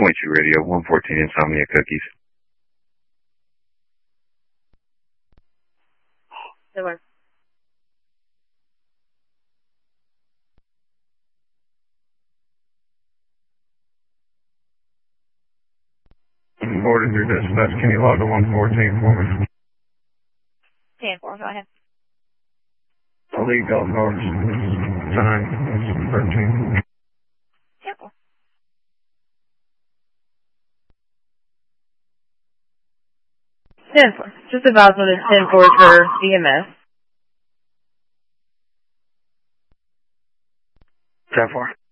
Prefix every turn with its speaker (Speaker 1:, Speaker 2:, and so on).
Speaker 1: 10.2 radio, 114 Insomnia Cookies.
Speaker 2: Good one.
Speaker 3: Order through dispatch. Can you log to 114 for me?
Speaker 2: 10-4, go ahead.
Speaker 3: Lead golf cards. 9, 13.
Speaker 2: 10-4. Just about what is 10-4 for EMS.
Speaker 1: 10-4.